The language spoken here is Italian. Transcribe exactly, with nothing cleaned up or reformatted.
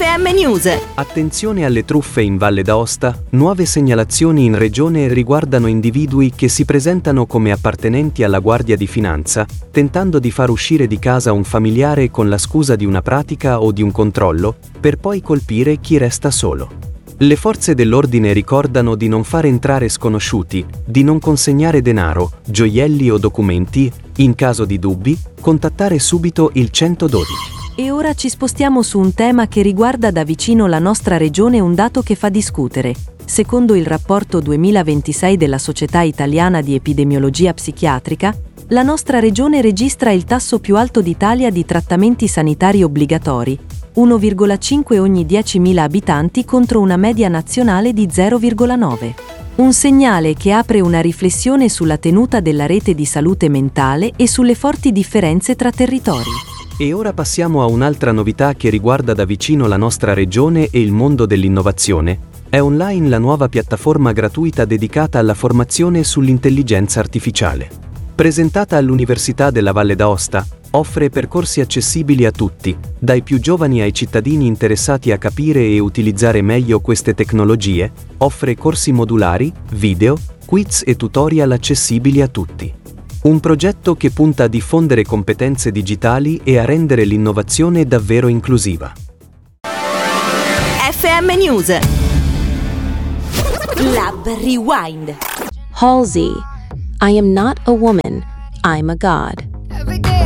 F M News. Attenzione alle truffe in Valle d'Aosta. Nuove segnalazioni in regione riguardano individui che si presentano come appartenenti alla Guardia di Finanza, tentando di far uscire di casa un familiare con la scusa di una pratica o di un controllo, per poi colpire chi resta solo. Le forze dell'ordine ricordano di non far entrare sconosciuti, di non consegnare denaro, gioielli o documenti, in caso di dubbi, contattare subito il centododici. E ora ci spostiamo su un tema che riguarda da vicino la nostra regione, un dato che fa discutere. Secondo il rapporto duemilaventisei della Società Italiana di Epidemiologia Psichiatrica, la nostra regione registra il tasso più alto d'Italia di trattamenti sanitari obbligatori, uno virgola cinque ogni diecimila abitanti contro una media nazionale di zero virgola nove. Un segnale che apre una riflessione sulla tenuta della rete di salute mentale e sulle forti differenze tra territori. E ora passiamo a un'altra novità che riguarda da vicino la nostra regione e il mondo dell'innovazione. È online la nuova piattaforma gratuita dedicata alla formazione sull'intelligenza artificiale. Presentata all'Università della Valle d'Aosta, offre percorsi accessibili a tutti, dai più giovani ai cittadini interessati a capire e utilizzare meglio queste tecnologie, offre corsi modulari, video, quiz e tutorial accessibili a tutti. Un progetto che punta a diffondere competenze digitali e a rendere l'innovazione davvero inclusiva. F M News. Lab Rewind. Halsey, I am not a woman, I'm a god.